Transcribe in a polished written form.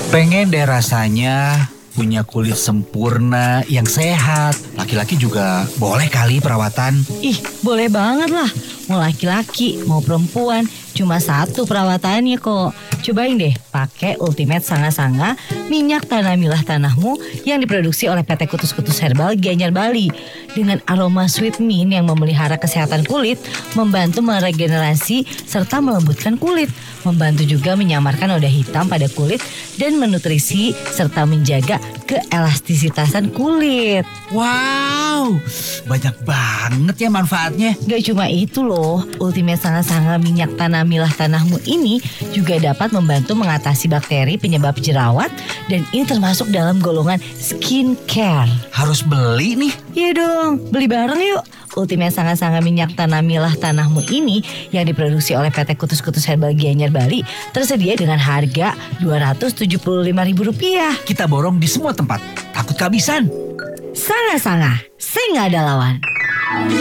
Pengen deh rasanya punya kulit sempurna yang sehat. Laki-laki juga boleh kali perawatan. Ih, boleh banget lah. Mau laki-laki, mau perempuan, cuma satu perawatannya kok. Cobain deh pakai Ultimate Sanga-Sanga minyak tanah milah tanahmu yang diproduksi oleh PT Kutus-Kutus Herbal Gianyar Bali. Dengan aroma sweet mint yang memelihara kesehatan kulit, membantu meregenerasi serta melembutkan kulit. Membantu juga menyamarkan noda hitam pada kulit dan menutrisi serta menjaga keelastisitasan kulit. Wow, banyak banget ya manfaatnya. Gak cuma itu loh, Ultimate Sanga-Sanga minyak tanah milah tanahmu ini juga dapat membantu mengatasi bakteri penyebab jerawat dan ini termasuk dalam golongan skincare. Harus beli nih. Iya dong, beli bareng yuk. Ultimate Sanga-Sanga minyak tanah milah tanahmu ini yang diproduksi oleh PT Kutus-Kutus Herbal Gianyar Bali tersedia dengan harga Rp275.000. Kita borong di semua tempat. Takut kehabisan. Sanga-Sanga, saya nggak ada lawan.